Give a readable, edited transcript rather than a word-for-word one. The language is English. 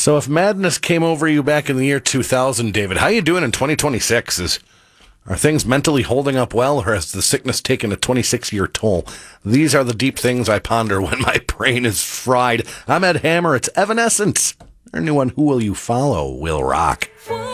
So if madness came over you back in the year 2000, David, how you doing in 2026? Are things mentally holding up well, or has the sickness taken a 26-year toll? These are the deep things I ponder when my brain is fried. I'm Ed Hammer. It's Evanescence. Their new one, Who Will You Follow, will rock.